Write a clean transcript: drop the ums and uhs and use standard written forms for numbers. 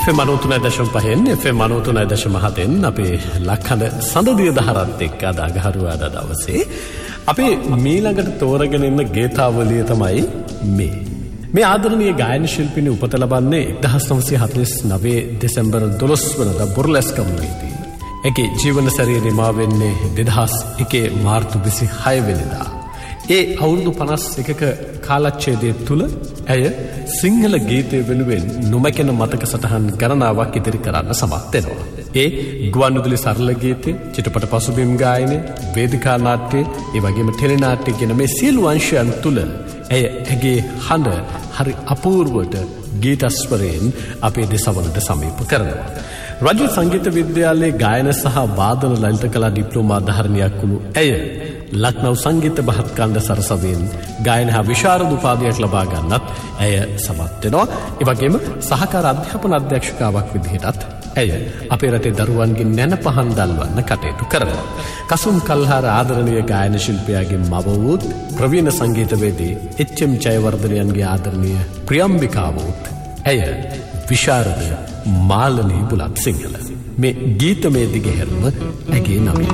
FM 93.5 FM 93.7 අපේ ලක්හඬ සඳදිය දහරත් එක්ක අද අගහරුවාදා දවසේ අපේ මීළඟට තෝරගෙන ඉන්න ගීතාවලිය තමයි මේ ආදරණීය ගායන ශිල්පිනී උපත ලබන්නේ 1949 දෙසැම්බර් 12 වෙනිදා බුර්ලස්කම් වේදී. ඒකේ ජීවන සැරිය නිමා වෙන්නේ 2001 මාර්තු 26 වෙනිදා. ඒ අවුරුදු 51ක කාලච්ඡේදය තුල ඇය සිංහල ගීතය වෙනුවෙන් නොමැකෙන මතක සටහන් ගණනාවක් ඉදිරි කරන්න සමත් වෙනවා. ඒ ගුවන්විදුලි සරල ගීතය, චිත්‍රපට පසුබිම් ගායනය, වේදිකා නාට්‍ය, ඒ වගේම ටෙලි නාට්‍ය කියන මේ සියලු අංශයන් තුල ඇගේ හඬ හරි අපූර්වට ගීතස්වරයෙන් අපේ දෙසවලට සමීප කරනවා. රජ සංගීත විද්‍යාලයේ ගායන සහ වාදන ලලිත කලා ඩිප්ලෝමා ධාරණයක් වුණු ඇය ලක්නව් සංගීත බහත්කණ්ඩ සරසවියෙන් ගායන හා විශාරද උපාධියක් ලබා ගන්නත් ඇය සමත් වෙනවා. ඒ වගේම සහකාර අධ්‍යාපන අධ්‍යක්ෂකාවක් විදිහටත් ඇය අපේ රටේ දරුවන්ගේ නැන පහන් දල්වන්න කටයුතු කරනවා. කසුම් කල්හාර ආදරණීය ගායන ශිල්පියාගේ මව වූත් ප්‍රවීණ සංගීතවේදී එච්.එම්. ජයවර්ධනයන්ගේ ආදරණීය ප්‍රියම්බිකාව වූත් ඇය විශාරද මාලනී බුලත් සිංහල. මේ ගීතමය දිගහැරම ඇගේ නමින්